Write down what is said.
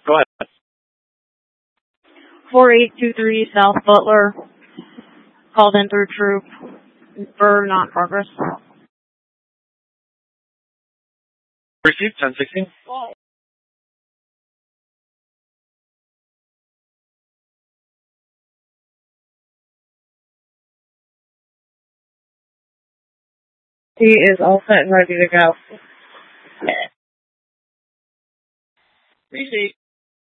Go ahead. 4823 South Butler. Called in through troop for non-progress. Received 1016. He is all set and ready to go. Received.